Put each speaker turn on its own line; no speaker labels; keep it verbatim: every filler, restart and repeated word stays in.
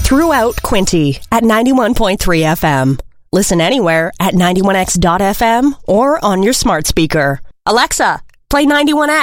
throughout Quinte at ninety-one point three F M. Listen anywhere at ninety-one X dot F M or on your smart speaker. Alexa, play ninety-one X.